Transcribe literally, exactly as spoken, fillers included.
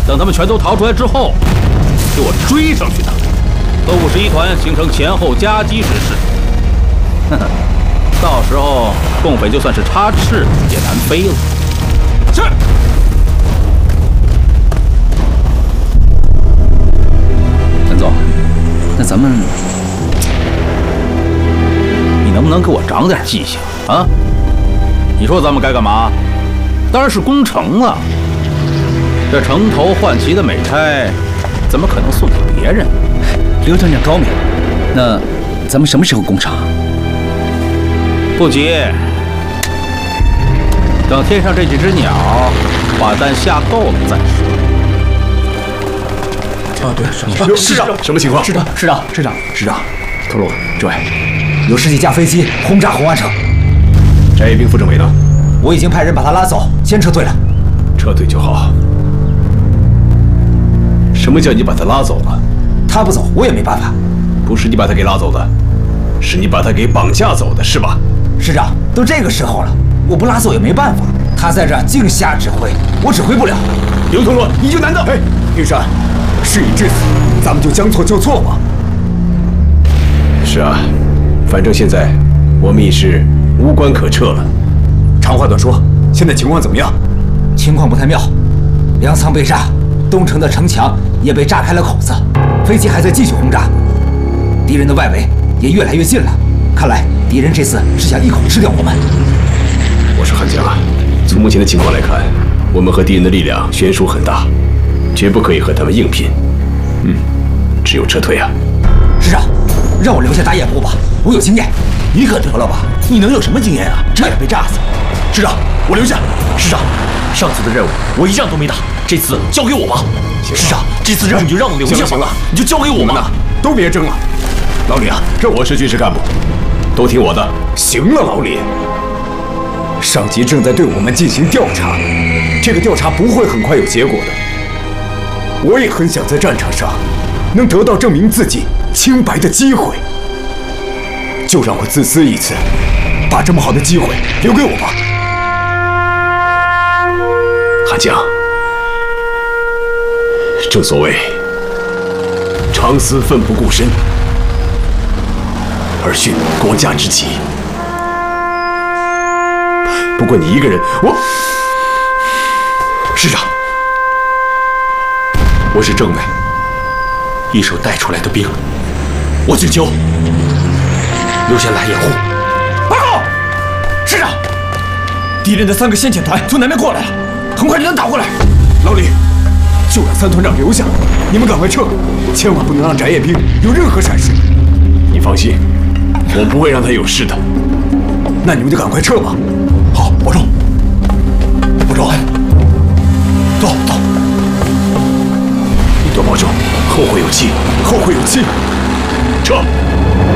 等他们全都逃出来之后，给我追上去的，和五十一团形成前后夹击之势。呵呵，到时候共匪就算是插翅也难飞了。是。陈总，那咱们，你能不能给我长点记性啊？你说咱们该干嘛？当然是攻城了。这城头换旗的美差，怎么可能送给别人？ 刘团长高明。那咱们什么时候攻城？ 不急，等天上这几只鸟把蛋下够了再说。 啊，对， 师长，什么情况？ 师长，师长，师长， 师长，透露，这位有十几架飞机轰炸红安城。 翟业兵副政委呢？ 我已经派人把他拉走，先撤退了。 撤退就好。什么叫你把他拉走了？ 他不走，我也没办法。 不是你把他给拉走的，是你把他给绑架走的，是吧？ 师长，都这个时候了，我不拉走也没办法。他在这儿净瞎指挥，我指挥不了。 刘同洛，你就难道？哎，玉山，事已至此，咱们就将错就错吧。是啊，反正现在我们已是无关可撤了。长话短说，现在情况怎么样？ 情况不太妙，粮仓被炸，东城的城墙也被炸开了口子，飞机还在继续轰炸，敌人的外围也越来越近了。看来敌人这次是想一口吃掉我们。 我说汉江啊，从目前的情况来看，我们和敌人的力量悬殊很大，绝不可以和他们硬拼。嗯，只有撤退啊。 师长，让我留下打掩护吧，我有经验。 你可得了吧？你能有什么经验啊？差点被炸死。师长，我留下。师长，上次的任务我一仗都没打，这次交给我吧。师长，这次任务你就让我留下吧。 行了， 你就交给我吧。 都别争了。老李啊，这我是军事干部，都听我的。行了，老李。上级正在对我们进行调查，这个调查不会很快有结果的。我也很想在战场上能得到证明自己清白的机会，就让我自私一次，把这么好的机会留给我吧。汉江，正所谓长思奋不顾身，而训国家之急。不过你一个人，我师长， 我是政委，一手带出来的兵，我去救，留下来掩护。 报告，师长，敌人的三个先遣团从南边过来了，很快就能打过来。 老李，就让三团长留下，你们赶快撤，千万不能让翟业兵有任何闪失。你放心，我不会让他有事的。那你们就赶快撤吧。好，保重，保重，走走，你多保重，后会有期，后会有期，撤。